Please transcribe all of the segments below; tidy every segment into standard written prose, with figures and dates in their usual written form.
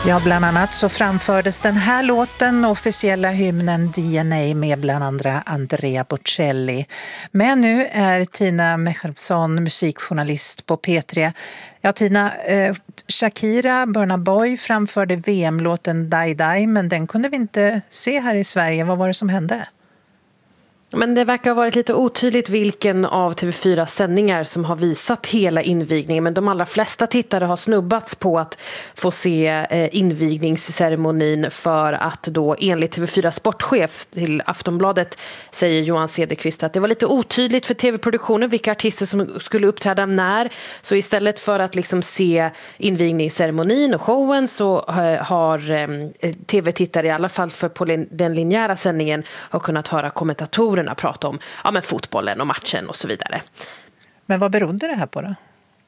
Ja, bland annat så framfördes den här låten, officiella hymnen DNA, med bland andra Andrea Bocelli. Men nu är Tina Mechelsson musikjournalist på P3. Ja, Tina, Shakira, Burna Boy framförde VM-låten Die Die, men den kunde vi inte se här i Sverige. Vad var det som hände? Men det verkar ha varit lite otydligt vilken av TV4 sändningar som har visat hela invigningen. Men de allra flesta tittare har snubbats på att få se invigningsceremonin, för att då enligt TV4 sportchef till Aftonbladet säger Johan Cederqvist att det var lite otydligt för TV-produktionen vilka artister som skulle uppträda när. Så istället för att liksom se invigningsceremonin och showen så har TV-tittare, i alla fall för på den linjära sändningen, har kunnat höra kommentatorerna prata om fotbollen och matchen och så vidare. Men vad berodde det här på då?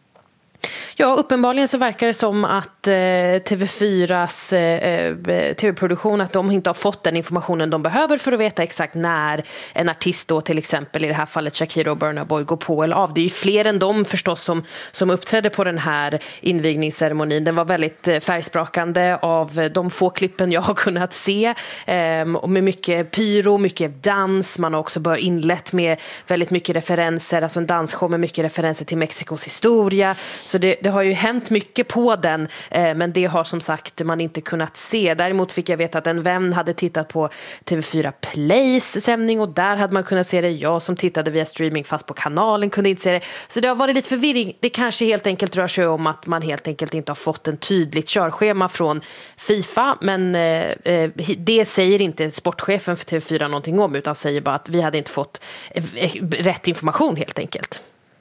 Ja, uppenbarligen så verkar det som att TV4s tv-produktion, att de inte har fått den informationen de behöver för att veta exakt när en artist då, till exempel i det här fallet Shakira och Burna Boy, går på eller av. Det är ju fler än de förstås som uppträdde på den här invigningsceremonin. Den var väldigt färgsprakande av de få klippen jag har kunnat se, och med mycket pyro, mycket dans. Man har också inlett med väldigt mycket referenser, alltså en dansshow med mycket referenser till Mexikos historia. Så det har ju hänt mycket på den, men det har som sagt man inte kunnat se. Däremot fick jag veta att en vän hade tittat på TV4 Plays sändning, och där hade man kunnat se det. Jag som tittade via streaming fast på kanalen kunde inte se det. Så det har varit lite förvirring. Det kanske helt enkelt rör sig om att man helt enkelt inte har fått en tydligt körschema från FIFA, men det säger inte sportchefen för TV4 någonting om, utan säger bara att vi hade inte fått rätt information helt enkelt.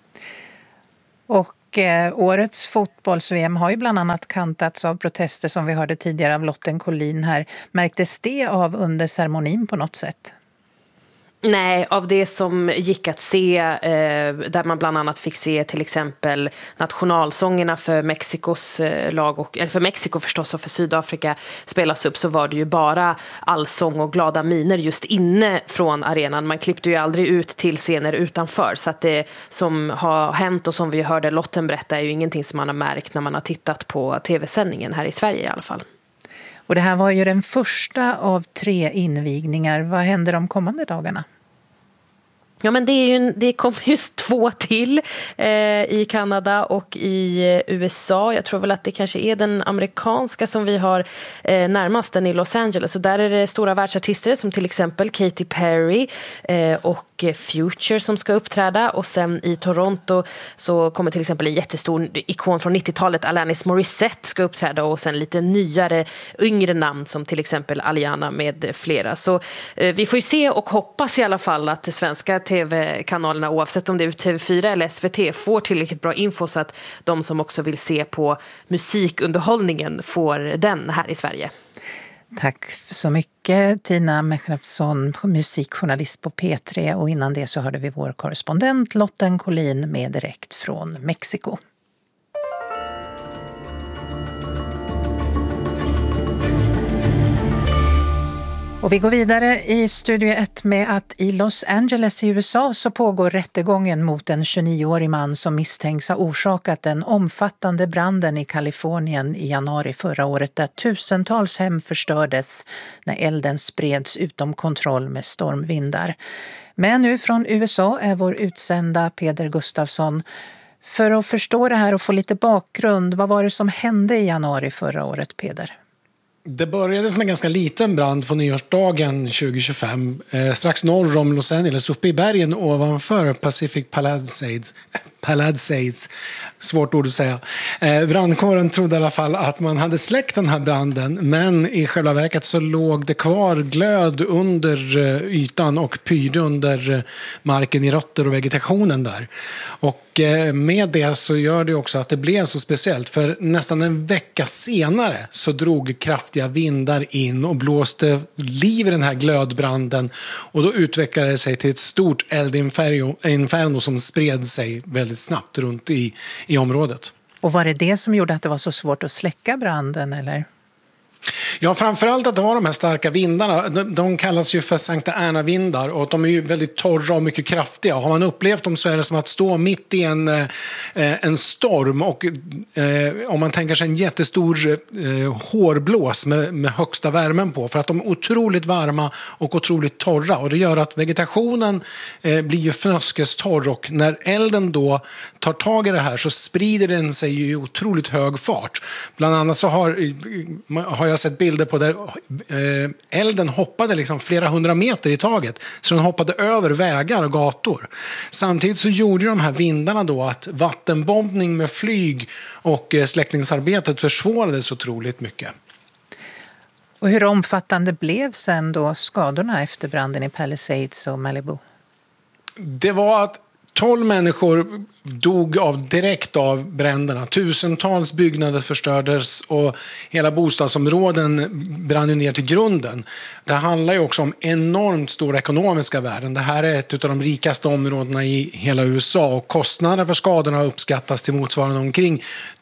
Och årets fotbolls-VM har ju bland annat kantats av protester, som vi hörde tidigare av Lotten Collin här. Märktes det av under ceremonin på något sätt? Nej, av det som gick att se, där man bland annat fick se till exempel nationalsångerna för Mexikos lag, eller för Mexiko förstås och för Sydafrika spelas upp, så var det ju bara allsång och glada miner just inne från arenan. Man klippte ju aldrig ut till scener utanför, så att det som har hänt och som vi hörde Lotten berätta är ju ingenting som man har märkt när man har tittat på tv-sändningen här i Sverige i alla fall. Och det här var ju den första av 3 invigningar. Vad händer de kommande dagarna? Ja, men det kommer just 2 till i Kanada och i USA. Jag tror väl att det kanske är den amerikanska som vi har närmast, den i Los Angeles. Och där är det stora världsartister som till exempel Katy Perry och Future som ska uppträda. Och sen i Toronto så kommer till exempel en jättestor ikon från 90-talet, Alanis Morissette, ska uppträda. Och sen lite nyare, yngre namn som till exempel Aliana med flera. Så vi får ju se och hoppas i alla fall att det svenska tv-kanalerna, oavsett om det är TV4 eller SVT, får tillräckligt bra info så att de som också vill se på musikunderhållningen får den här i Sverige. Tack så mycket, Tina Mechelsson, musikjournalist på P3. Och innan det så hörde vi vår korrespondent Lotten Collin med direkt från Mexiko. Och vi går vidare i Studio 1 med att i Los Angeles i USA så pågår rättegången mot en 29-årig man som misstänks ha orsakat den omfattande branden i Kalifornien i januari förra året, där tusentals hem förstördes när elden spreds utom kontroll med stormvindar. Men nu från USA är vår utsända Peder Gustafsson. För att förstå det här och få lite bakgrund, vad var det som hände i januari förra året, Peder? Det började som en ganska liten brand på nyårsdagen 2025, strax norr om Los Angeles, uppe i bergen ovanför Pacific Palisades. Svårt ord att säga. Brandkåren trodde i alla fall att man hade släckt den här branden, men i själva verket så låg det kvar glöd under ytan och pyrde under marken i rötter och vegetationen där. Och med det så gör det också att det blev så speciellt, för nästan en vecka senare så drog kraftiga vindar in och blåste liv i den här glödbranden, och då utvecklade det sig till ett stort eldinferno som spred sig väldigt snabbt runt i området. Och var det som gjorde att det var så svårt att släcka branden, eller? Ja, framförallt att det var de här starka vindarna. De kallas ju för Sankta Erna-vindar och de är ju väldigt torra och mycket kraftiga. Har man upplevt dem så är det som att stå mitt i en storm och om man tänker sig en jättestor hårblås med högsta värmen på, för att de är otroligt varma och otroligt torra, och det gör att vegetationen blir ju fnöskestorr, och när elden då tar tag i det här så sprider den sig ju i otroligt hög fart. Bland annat så har jag sett bilder på där elden hoppade liksom flera hundra meter i taget, så den hoppade över vägar och gator. Samtidigt så gjorde de här vindarna då att vattenbombning med flyg och släckningsarbetet försvårades otroligt mycket. Och hur omfattande blev sen då skadorna efter branden i Palisades och Malibu? Det var att 12 människor dog direkt av bränderna. Tusentals byggnader förstördes och hela bostadsområden brann ner till grunden. Det handlar ju också om enormt stora ekonomiska värden. Det här är ett av de rikaste områdena i hela USA, och kostnaderna för skadorna har uppskattats till motsvarande omkring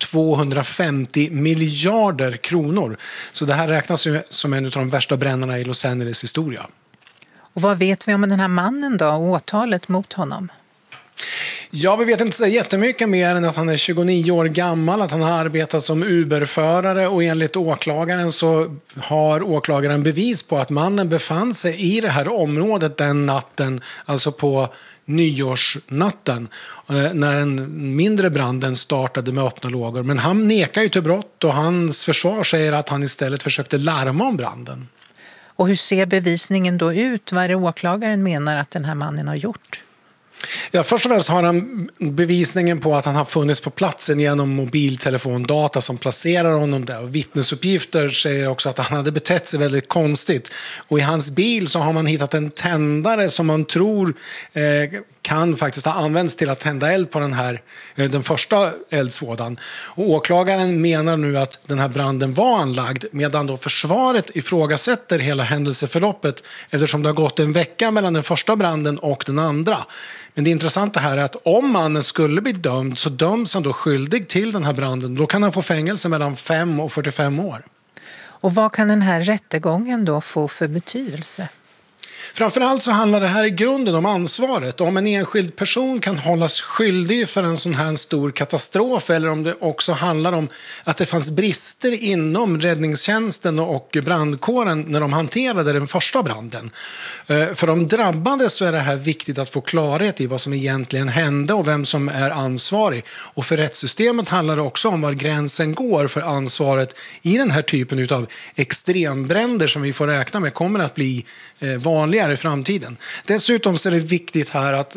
250 miljarder kronor. Så det här räknas ju som en av de värsta bränderna i Los Angeles historia. Och vad vet vi om den här mannen då och åtalet mot honom? Ja, vi vet inte så jättemycket mer än att han är 29 år gammal, att han har arbetat som Uber-förare, och enligt åklagaren så har åklagaren bevis på att mannen befann sig i det här området den natten, alltså på nyårsnatten, när den mindre branden startade med öppna lågor. Men han nekar ju till brott, och hans försvar säger att han istället försökte larma om branden. Och hur ser bevisningen då ut? Vad är det åklagaren menar att den här mannen har gjort? Ja, först och främst har han bevisningen på att han har funnits på platsen genom mobiltelefondata som placerar honom där. Och vittnesuppgifter säger också att han hade betett sig väldigt konstigt. Och i hans bil så har man hittat en tändare som man tror kan faktiskt ha använts till att tända eld på den första eldsvådan. Och åklagaren menar nu att den här branden var anlagd, medan då försvaret ifrågasätter hela händelseförloppet, eftersom det har gått en vecka mellan den första branden och den andra. Men det intressanta här är att om mannen skulle bli dömd, så döms han då skyldig till den här branden. Då kan han få fängelse mellan 5 och 45 år. Och vad kan den här rättegången då få för betydelse? Framförallt så handlar det här i grunden om ansvaret. Om en enskild person kan hållas skyldig för en sån här stor katastrof, eller om det också handlar om att det fanns brister inom räddningstjänsten och brandkåren när de hanterade den första branden. För de drabbade så är det här viktigt att få klarhet i vad som egentligen hände och vem som är ansvarig. Och för rättssystemet handlar det också om var gränsen går för ansvaret i den här typen av extrembränder som vi får räkna med kommer att bli vanligare i framtiden. Dessutom så är det viktigt här att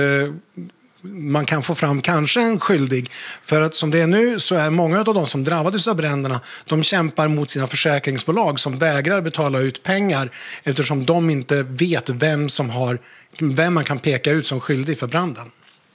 man kan få fram kanske en skyldig, för att som det är nu så är många av de som drabbades av bränderna, de kämpar mot sina försäkringsbolag som vägrar betala ut pengar, eftersom de inte vet vem man kan peka ut som skyldig för branden.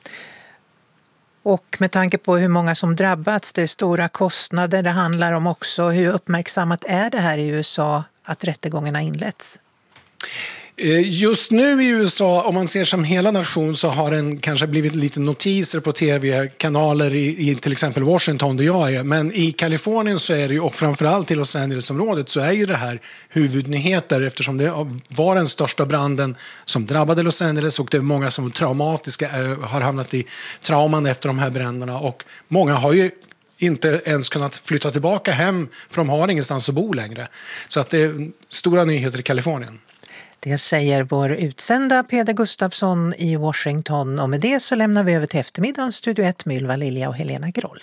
Och med tanke på hur många som drabbats, det är stora kostnader, det handlar om också hur uppmärksammat är det här i USA att rättegångarna inletts? Just nu i USA, om man ser som hela nation, så har den kanske blivit lite notiser på tv-kanaler i till exempel Washington där jag är. Men i Kalifornien så är det ju, och framförallt i Los Angeles-området, så är ju det här huvudnyheter, eftersom det var den största branden som drabbade Los Angeles, och det är många som har hamnat i trauman efter de här bränderna, och många har ju inte ens kunnat flytta tillbaka hem, för de har ingenstans att bo längre. Så att det är stora nyheter i Kalifornien. Det säger vår utsända Peder Gustafsson i Washington, och med det så lämnar vi över till eftermiddagens Studio 1 med Ylva Lilja och Helena Groll.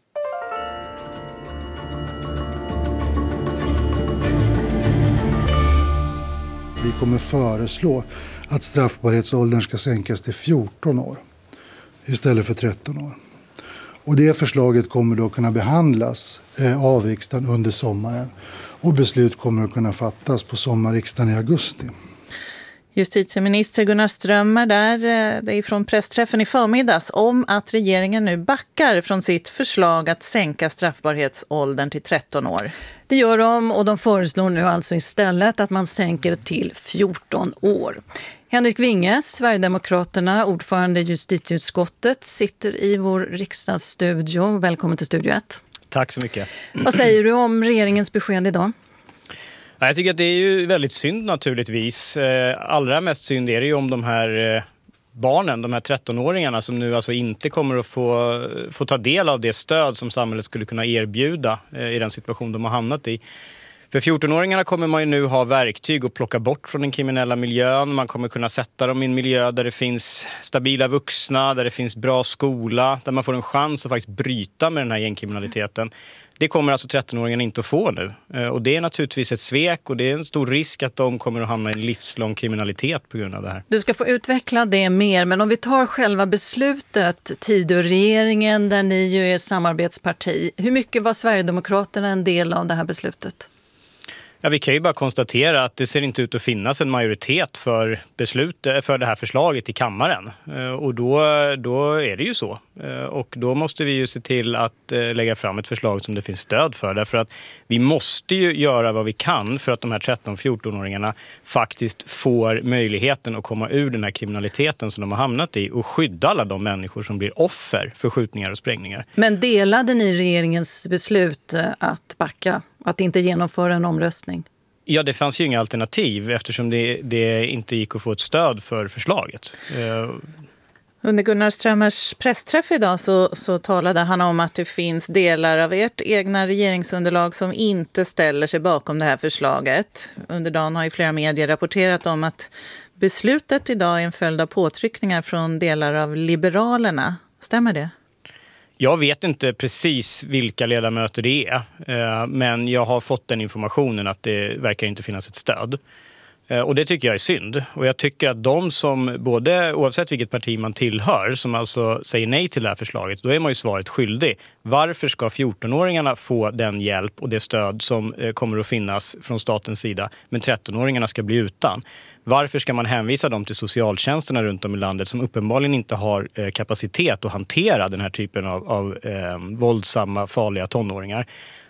Vi kommer föreslå att straffbarhetsåldern ska sänkas till 14 år istället för 13 år. Och det förslaget kommer då kunna behandlas av riksdagen under sommaren, och beslut kommer att kunna fattas på sommarriksdagen i augusti. Justitieminister Gunnar Strömmer där, det är från pressträffen i förmiddags, om att regeringen nu backar från sitt förslag att sänka straffbarhetsåldern till 13 år. Det gör de, och de föreslår nu alltså istället att man sänker till 14 år. Henrik Winge, Sverigedemokraterna, ordförande i justitieutskottet, sitter i vår riksdagsstudio. Välkommen till Studio 1. Tack så mycket. Vad säger du om regeringens besked idag? Jag tycker att det är ju väldigt synd naturligtvis. Allra mest synd är det ju om de här barnen, de här 13-åringarna som nu alltså inte kommer att få ta del av det stöd som samhället skulle kunna erbjuda i den situation de har hamnat i. För 14-åringarna kommer man ju nu ha verktyg att plocka bort från den kriminella miljön. Man kommer kunna sätta dem i en miljö där det finns stabila vuxna, där det finns bra skola, där man får en chans att faktiskt bryta med den här gängkriminaliteten. Det kommer alltså 13-åringarna inte att få nu. Och det är naturligtvis ett svek och det är en stor risk att de kommer att hamna i en livslång kriminalitet på grund av det här. Du ska få utveckla det mer, men om vi tar själva beslutet, Tidöregeringen där ni ju är samarbetsparti. Hur mycket var Sverigedemokraterna en del av det här beslutet? Ja, vi kan ju bara konstatera att det ser inte ut att finnas en majoritet för det här förslaget i kammaren. Och då är det ju så. Och då måste vi ju se till att lägga fram ett förslag som det finns stöd för. Därför att vi måste ju göra vad vi kan för att de här 13-14-åringarna faktiskt får möjligheten att komma ur den här kriminaliteten som de har hamnat i och skydda alla de människor som blir offer för skjutningar och sprängningar. Men delade ni regeringens beslut att backa? Att inte genomföra en omröstning? Ja, det fanns ju inga alternativ eftersom det inte gick att få ett stöd för förslaget. Under Gunnar Strömmers pressträff idag så talade han om att det finns delar av ert egna regeringsunderlag som inte ställer sig bakom det här förslaget. Under dagen har ju flera medier rapporterat om att beslutet idag är en följd av påtryckningar från delar av Liberalerna. Stämmer det? Jag vet inte precis vilka ledamöter det är, men jag har fått den informationen att det verkar inte finnas ett stöd. Och det tycker jag är synd. Och jag tycker att de som, oavsett vilket parti man tillhör, som alltså säger nej till det här förslaget, då är man ju svaret skyldig. Varför ska 14-åringarna få den hjälp och det stöd som kommer att finnas från statens sida, men 13-åringarna ska bli utan? Varför ska man hänvisa dem till socialtjänsterna runt om i landet som uppenbarligen inte har kapacitet att hantera den här typen av våldsamma, farliga tonåringar?